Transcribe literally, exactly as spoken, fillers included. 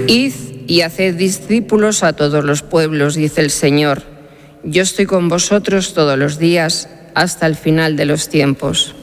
Id y haced discípulos a todos los pueblos, dice el Señor. Yo estoy con vosotros todos los días hasta el final de los tiempos.